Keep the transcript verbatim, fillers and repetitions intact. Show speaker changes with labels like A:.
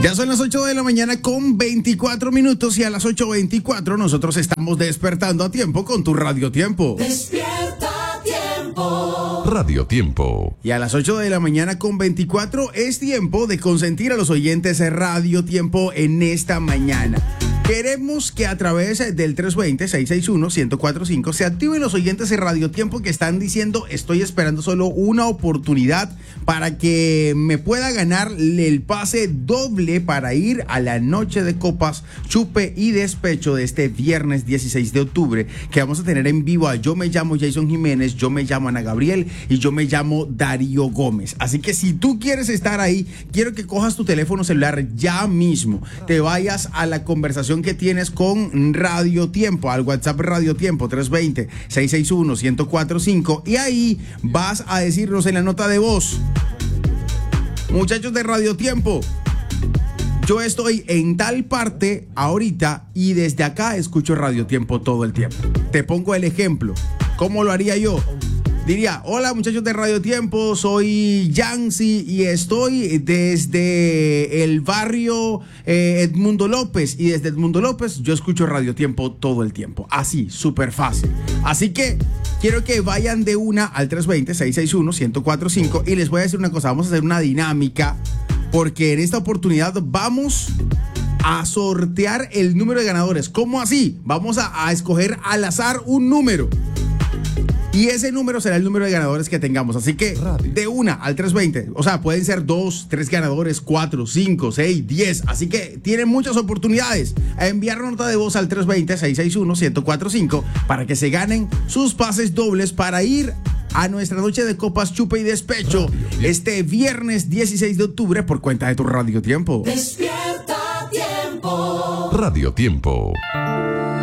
A: Ya son las ocho de la mañana con veinticuatro minutos y a las ocho veinticuatro nosotros estamos despertando a tiempo con tu Radio Tiempo.
B: Despierta Tiempo.
C: Radio Tiempo.
A: Y a las ocho de la mañana con veinticuatro es tiempo de consentir a los oyentes de Radio Tiempo en esta mañana. Queremos que a través del tres dos cero, seis seis uno, uno cero cuatro cinco se activen los oyentes de Radio Tiempo que están diciendo estoy esperando solo una oportunidad para que me pueda ganar el pase doble para ir a la noche de copas, chupe y despecho de este viernes dieciséis de octubre que vamos a tener en vivo a Yo Me Llamo Jason Jiménez, Yo Me Llamo Ana Gabriel y Yo Me Llamo Darío Gómez. Así que si tú quieres estar ahí, quiero que cojas tu teléfono celular ya mismo, te vayas a la conversación que tienes con Radio Tiempo, al WhatsApp Radio Tiempo tres dos cero, seis seis uno, uno cero cuatro cinco y ahí vas a decirnos en la nota de voz: muchachos de Radio Tiempo, yo estoy en tal parte ahorita y desde acá escucho Radio Tiempo todo el tiempo. Te pongo el ejemplo. ¿Cómo lo haría yo? Diría, hola muchachos de Radio Tiempo, soy Yancy y estoy desde el barrio eh, Edmundo López y desde Edmundo López yo escucho Radio Tiempo todo el tiempo. Así, súper fácil. Así que quiero que vayan de una al tres dos cero, seis seis uno, uno cero cuatro cinco y les voy a decir una cosa, vamos a hacer una dinámica porque en esta oportunidad vamos a sortear el número de ganadores. ¿Cómo así? Vamos a, a escoger al azar un número. Y ese número será el número de ganadores que tengamos. Así que de una al tres dos cero. O sea, pueden ser dos, tres ganadores, cuatro, cinco, seis, diez. Así que tienen muchas oportunidades a enviar nota de voz al tres dos cero, seis seis uno, uno cero cuatro cinco para que se ganen sus pases dobles para ir a nuestra noche de copas, chupe y despecho este viernes dieciséis de octubre por cuenta de tu Radio Tiempo.
B: Despierta Tiempo.
C: Radio Tiempo.